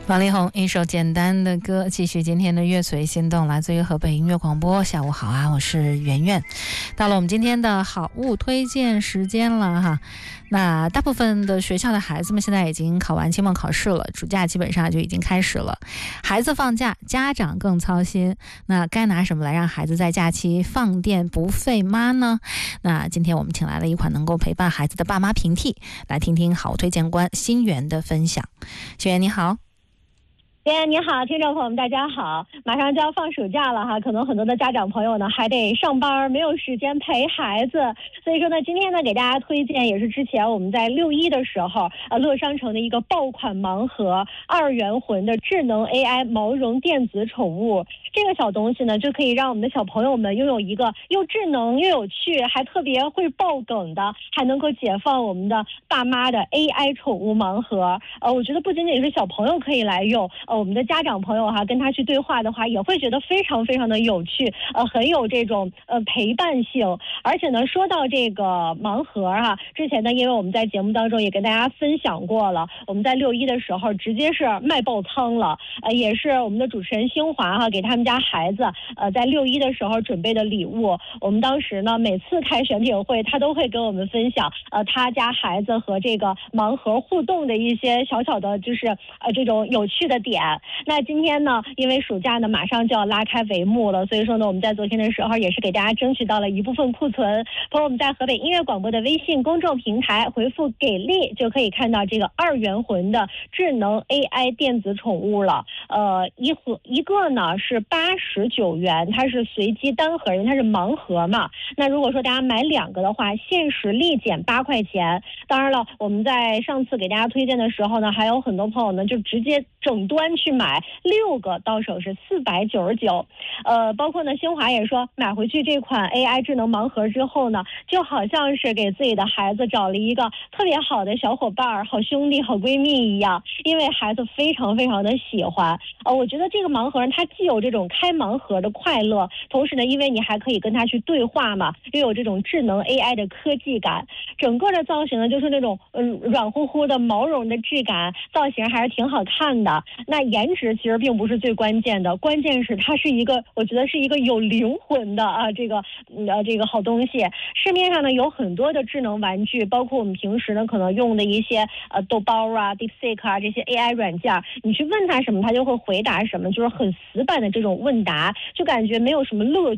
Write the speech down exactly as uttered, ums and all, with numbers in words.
王力宏一首简单的歌，继续今天的乐随心动，来自于河北音乐广播。下午好啊，我是圆圆。到了我们今天的好物推荐时间了哈。那大部分的学校的孩子们现在已经考完期末考试了，暑假基本上就已经开始了。孩子放假，家长更操心。那该拿什么来让孩子在假期放电不费妈呢？那今天我们请来了一款能够陪伴孩子的爸妈平替，来听听好物推荐官新源的分享。新源你好。 哎，你好，听众朋友们，大家好！马上就要放暑假了哈，可能很多的家长朋友呢还得上班，没有时间陪孩子，所以说呢，今天呢给大家推荐也是之前我们在六一的时候，呃，乐商城的一个爆款盲盒二元魂的智能 A I 毛绒电子宠物。这个小东西呢，就可以让我们的小朋友们拥有一个又智能又有趣，还特别会爆梗的，还能够解放我们的爸妈的 A I 宠物盲盒。呃，我觉得不仅仅是小朋友可以来用。我们的家长朋友哈，跟他去对话的话，也会觉得非常非常的有趣，呃，很有这种呃陪伴性。而且呢，说到这个盲盒哈，之前呢，因为我们在节目当中也跟大家分享过了，我们在六一的时候直接是卖爆仓了，呃，也是我们的主持人星华哈给他们家孩子呃在六一的时候准备的礼物。我们当时呢，每次开选品会，他都会跟我们分享呃他家孩子和这个盲盒互动的一些小小的，就是呃这种有趣的点。那今天呢，因为暑假呢马上就要拉开帷幕了，所以说呢，我们在昨天的时候也是给大家争取到了一部分库存。朋友们在河北音乐广播的微信公众平台回复给力，就可以看到这个二元魂的智能 A I 电子宠物了。呃，一盒一个呢是八十九元，它是随机单盒，因为它是盲盒嘛。那如果说大家买两个的话，限时立减八块钱。当然了，我们在上次给大家推荐的时候呢，还有很多朋友呢就直接整端去买六个，到手是四百九十九。呃，包括呢，新华也说买回去这款 A I 智能盲盒之后呢，就好像是给自己的孩子找了一个特别好的小伙伴、好兄弟、好闺蜜一样，因为孩子非常非常的喜欢。呃，我觉得这个盲盒它既有这种开盲盒的快乐，同时呢，因为你还可以跟它去对话嘛，又有这种智能 A I 的科技感。整个的造型呢，就是那种嗯软乎乎的毛绒的质感，造型还是挺好看的。那颜值其实并不是最关键的，关键是它是一个，我觉得是一个有灵魂的啊，这个呃这个好东西。市面上呢有很多的智能玩具，包括我们平时呢可能用的一些呃豆包啊、DeepSeek 啊这些 A I 软件，你去问它什么，它就会回答什么，就是很死板的这种问答，就感觉没有什么乐趣。